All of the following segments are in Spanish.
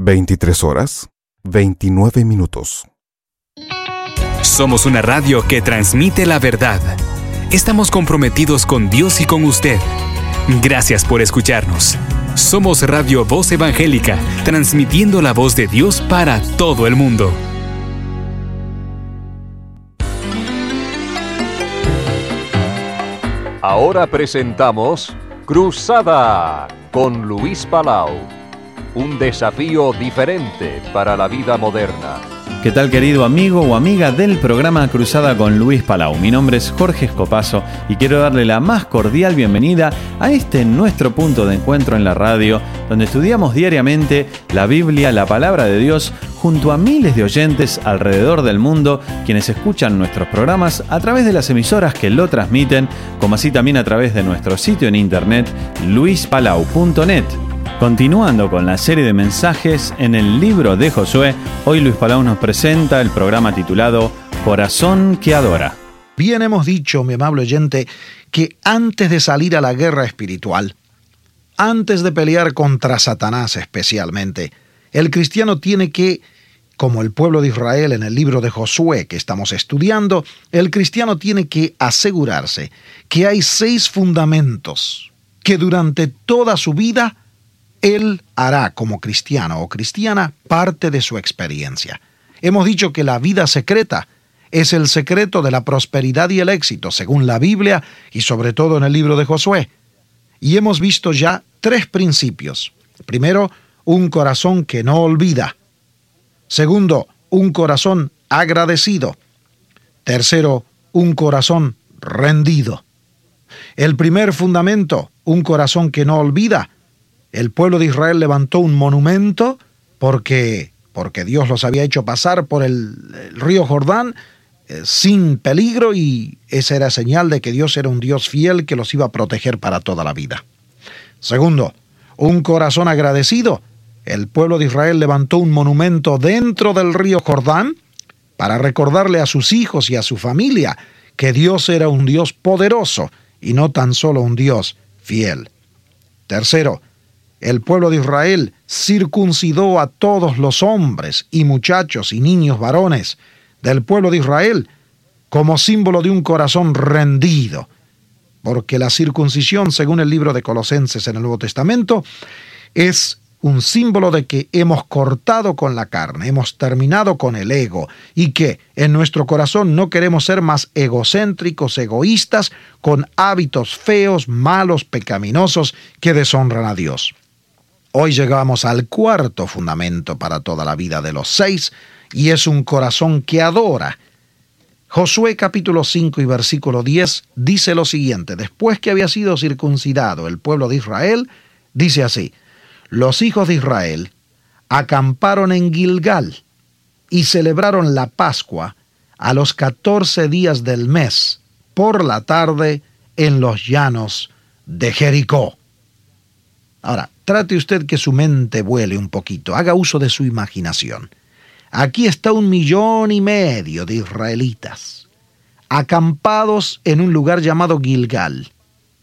23 horas, 29 minutos. Somos una radio que transmite la verdad. Estamos comprometidos con Dios y con usted. Gracias por escucharnos. Somos Radio Voz Evangélica, transmitiendo la voz de Dios para todo el mundo. Ahora presentamos Cruzada con Luis Palau. Un desafío diferente para la vida moderna. ¿Qué tal, querido amigo o amiga del programa Cruzada con Luis Palau? Mi nombre es Jorge Escopazo y quiero darle la más cordial bienvenida a este nuestro punto de encuentro en la radio, donde estudiamos diariamente la Biblia, la palabra de Dios, junto a miles de oyentes alrededor del mundo, quienes escuchan nuestros programas a través de las emisoras que lo transmiten, como así también a través de nuestro sitio en internet, luispalau.net. Continuando con la serie de mensajes en el libro de Josué, hoy Luis Palau nos presenta el programa titulado Corazón que Adora. Bien hemos dicho, mi amable oyente, que antes de salir a la guerra espiritual, antes de pelear contra Satanás especialmente, el cristiano tiene que, como el pueblo de Israel en el libro de Josué que estamos estudiando, el cristiano tiene que asegurarse que hay 6 fundamentos que durante toda su vida él hará como cristiano o cristiana parte de su experiencia. Hemos dicho que la vida secreta es el secreto de la prosperidad y el éxito, según la Biblia y sobre todo en el libro de Josué. Y hemos visto ya 3 principios. Primero, un corazón que no olvida. Segundo, un corazón agradecido. Tercero, un corazón rendido. El primer fundamento, un corazón que no olvida. El pueblo de Israel levantó un monumento porque Dios los había hecho pasar por el río Jordán sin peligro, y esa era señal de que Dios era un Dios fiel que los iba a proteger para toda la vida. Segundo, un corazón agradecido. El pueblo de Israel levantó un monumento dentro del río Jordán para recordarle a sus hijos y a su familia que Dios era un Dios poderoso y no tan solo un Dios fiel. Tercero, el pueblo de Israel circuncidó a todos los hombres y muchachos y niños varones del pueblo de Israel como símbolo de un corazón rendido, porque la circuncisión, según el libro de Colosenses en el Nuevo Testamento, es un símbolo de que hemos cortado con la carne, hemos terminado con el ego, y que en nuestro corazón no queremos ser más egocéntricos, egoístas, con hábitos feos, malos, pecaminosos que deshonran a Dios. Hoy llegamos al cuarto fundamento para toda la vida de los 6, y es un corazón que adora. Josué capítulo 5 y versículo 10 dice lo siguiente: después que había sido circuncidado el pueblo de Israel, dice así: los hijos de Israel acamparon en Gilgal y celebraron la Pascua a los 14 días del mes, por la tarde, en los llanos de Jericó. Ahora, trate usted que su mente vuele un poquito, haga uso de su imaginación. Aquí está 1,5 millones de israelitas, acampados en un lugar llamado Gilgal.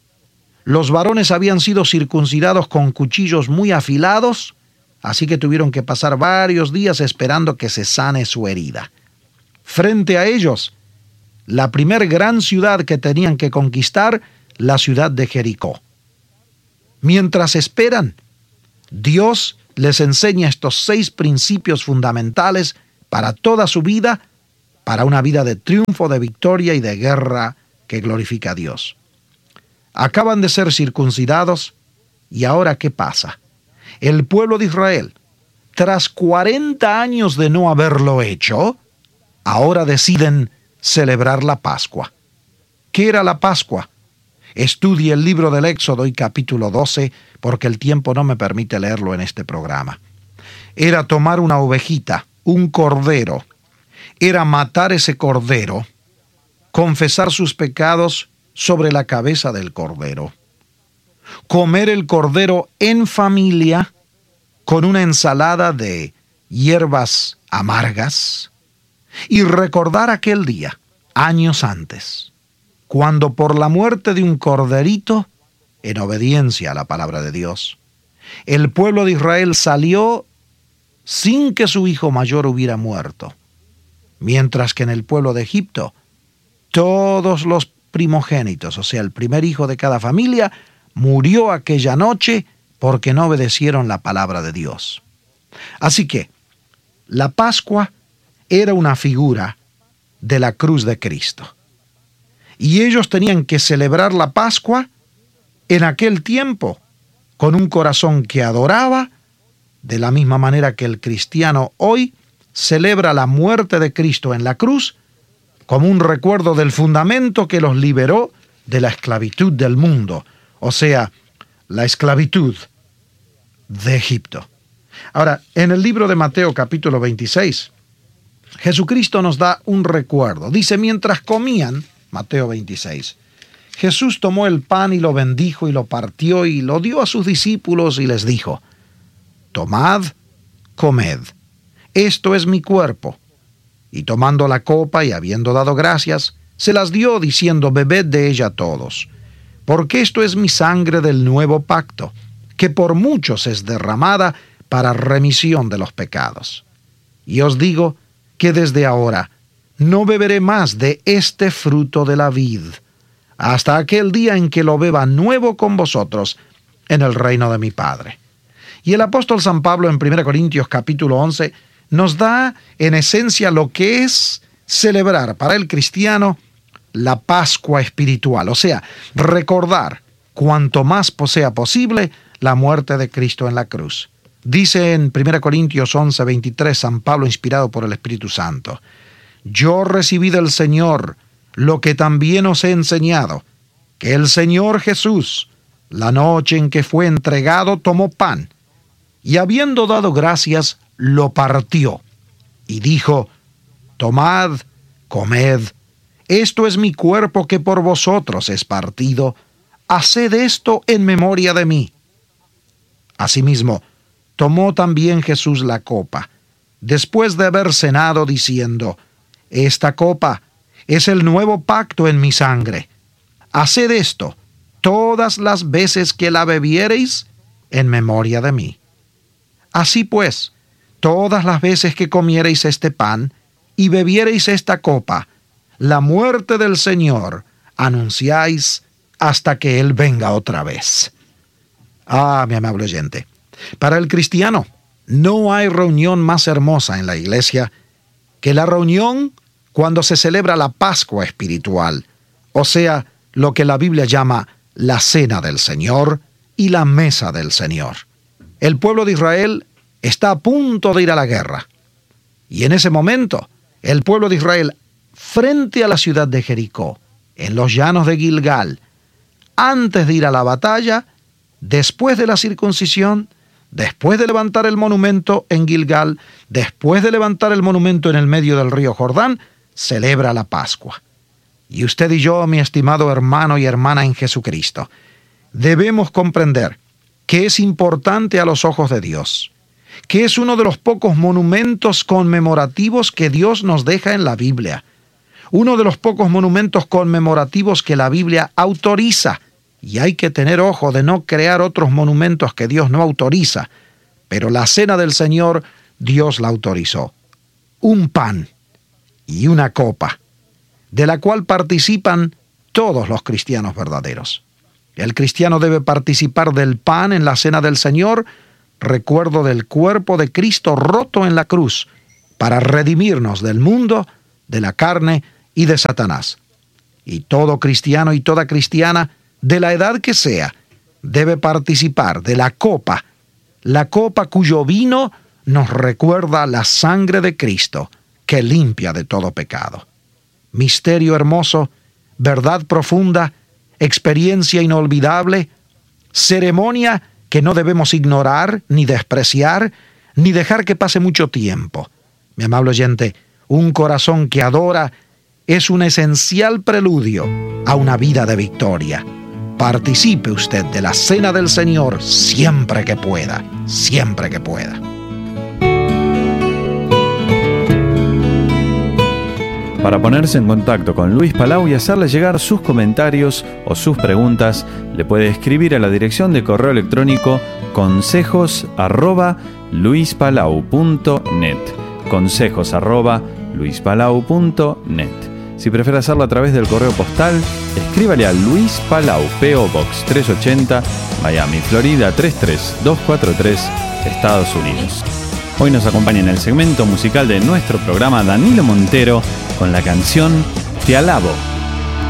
Los varones habían sido circuncidados con cuchillos muy afilados, así que tuvieron que pasar varios días esperando que se sane su herida. Frente a ellos, la primer gran ciudad que tenían que conquistar, la ciudad de Jericó. Mientras esperan, Dios les enseña estos 6 principios fundamentales para toda su vida, para una vida de triunfo, de victoria y de guerra que glorifica a Dios. Acaban de ser circuncidados, y ahora ¿qué pasa? El pueblo de Israel, tras 40 años de no haberlo hecho, ahora deciden celebrar la Pascua. ¿Qué era la Pascua? Estudie el libro del Éxodo y capítulo 12, porque el tiempo no me permite leerlo en este programa. Era tomar una ovejita, un cordero. Era matar ese cordero, confesar sus pecados sobre la cabeza del cordero, comer el cordero en familia con una ensalada de hierbas amargas y recordar aquel día, años antes, cuando por la muerte de un corderito, en obediencia a la palabra de Dios, el pueblo de Israel salió sin que su hijo mayor hubiera muerto. Mientras que en el pueblo de Egipto, todos los primogénitos, o sea, el primer hijo de cada familia, murió aquella noche porque no obedecieron la palabra de Dios. Así que, la Pascua era una figura de la cruz de Cristo. Y ellos tenían que celebrar la Pascua en aquel tiempo con un corazón que adoraba, de la misma manera que el cristiano hoy celebra la muerte de Cristo en la cruz como un recuerdo del fundamento que los liberó de la esclavitud del mundo, o sea, la esclavitud de Egipto. Ahora, en el libro de Mateo capítulo 26, Jesucristo nos da un recuerdo. Dice, mientras comían, Mateo 26, Jesús tomó el pan y lo bendijo y lo partió y lo dio a sus discípulos y les dijo, tomad, comed, esto es mi cuerpo. Y tomando la copa y habiendo dado gracias, se las dio diciendo, bebed de ella todos, porque esto es mi sangre del nuevo pacto, que por muchos es derramada para remisión de los pecados. Y os digo que desde ahora no beberé más de este fruto de la vid, hasta aquel día en que lo beba nuevo con vosotros en el reino de mi Padre. Y el apóstol San Pablo en 1 Corintios capítulo 11 nos da en esencia lo que es celebrar para el cristiano la Pascua espiritual, o sea, recordar cuanto más sea posible la muerte de Cristo en la cruz. Dice en 1 Corintios 11, 23, San Pablo, inspirado por el Espíritu Santo, yo recibí del Señor lo que también os he enseñado, que el Señor Jesús, la noche en que fue entregado, tomó pan, y habiendo dado gracias, lo partió, y dijo, tomad, comed, esto es mi cuerpo que por vosotros es partido, haced esto en memoria de mí. Asimismo, tomó también Jesús la copa, después de haber cenado, diciendo, esta copa es el nuevo pacto en mi sangre. Haced esto todas las veces que la bebiereis en memoria de mí. Así pues, todas las veces que comiereis este pan y bebiereis esta copa, la muerte del Señor anunciáis hasta que Él venga otra vez. Ah, mi amable oyente, para el cristiano no hay reunión más hermosa en la iglesia que la reunión cuando se celebra la Pascua espiritual, o sea, lo que la Biblia llama la Cena del Señor y la Mesa del Señor. El pueblo de Israel está a punto de ir a la guerra, y en ese momento, el pueblo de Israel, frente a la ciudad de Jericó, en los llanos de Gilgal, antes de ir a la batalla, después de la circuncisión, después de levantar el monumento en Gilgal, después de levantar el monumento en el medio del río Jordán, celebra la Pascua. Y usted y yo, mi estimado hermano y hermana en Jesucristo, debemos comprender que es importante a los ojos de Dios, que es uno de los pocos monumentos conmemorativos que Dios nos deja en la Biblia, uno de los pocos monumentos conmemorativos que la Biblia autoriza. Y hay que tener ojo de no crear otros monumentos que Dios no autoriza. Pero la Cena del Señor, Dios la autorizó. Un pan y una copa, de la cual participan todos los cristianos verdaderos. El cristiano debe participar del pan en la Cena del Señor, recuerdo del cuerpo de Cristo roto en la cruz, para redimirnos del mundo, de la carne y de Satanás. Y todo cristiano y toda cristiana, de la edad que sea, debe participar de la copa cuyo vino nos recuerda la sangre de Cristo, que limpia de todo pecado. Misterio hermoso, verdad profunda, experiencia inolvidable, ceremonia que no debemos ignorar, ni despreciar, ni dejar que pase mucho tiempo. Mi amable oyente, un corazón que adora es un esencial preludio a una vida de victoria. Participe usted de la Cena del Señor siempre que pueda, siempre que pueda. Para ponerse en contacto con Luis Palau y hacerle llegar sus comentarios o sus preguntas, le puede escribir a la dirección de correo electrónico consejos@ewr.org. luispalau.net. consejos@luispalau.net. Si prefiere hacerlo a través del correo postal, escríbale a Luis Palau, P.O. Box 380, Miami, Florida 33243, Estados Unidos. Hoy nos acompaña en el segmento musical de nuestro programa Danilo Montero con la canción Te Alabo.